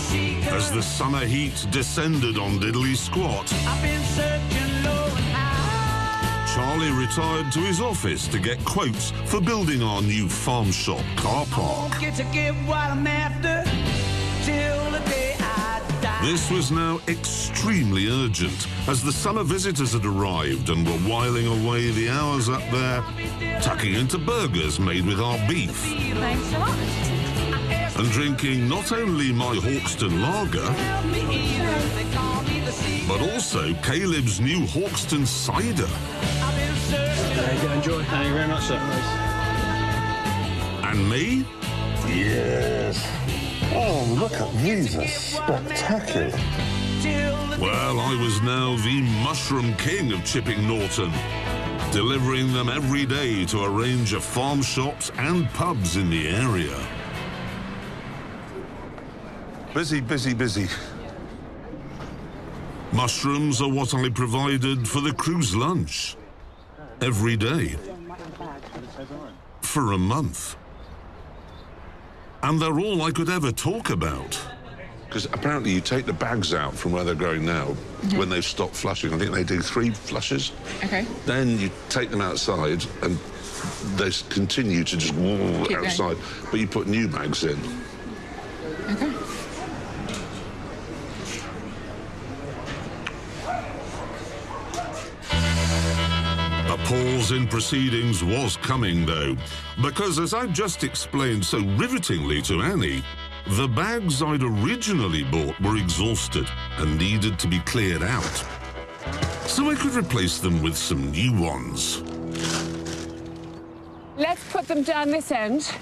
As the summer heat descended on Diddley Squat, Charlie retired to his office to get quotes for building our new farm shop car park. This was now extremely urgent, as the summer visitors had arrived and were whiling away the hours up there, tucking into burgers made with our beef. Thanks a lot. And drinking not only my Hawkston lager, but also Caleb's new Hawkston cider. There you go, enjoy. Thank you very much, sir. And me? Yes. Oh, look at these, are spectacular. Well, I was now the mushroom king of Chipping Norton, delivering them every day to a range of farm shops and pubs in the area. Busy, busy, busy. Mushrooms are what I provided for the crew's lunch. Every day. For a month. And they're all I could ever talk about. Because apparently you take the bags out from where they're growing now when they've stopped flushing. I think they do 3 flushes. Okay. Then you take them outside and they continue to just Keep outside. going. But you put new bags in. Okay. A pause in proceedings was coming, though, because as I'd just explained so rivetingly to Annie, the bags I'd originally bought were exhausted and needed to be cleared out. So I could replace them with some new ones. Let's put them down this end.